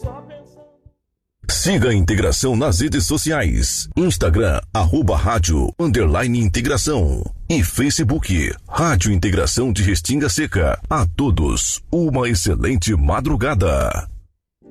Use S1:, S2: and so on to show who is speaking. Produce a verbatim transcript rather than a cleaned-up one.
S1: Siga a Integração nas redes sociais. Instagram, arroba rádio, underline integração. E Facebook, Rádio Integração de Restinga Seca. A todos, uma excelente madrugada.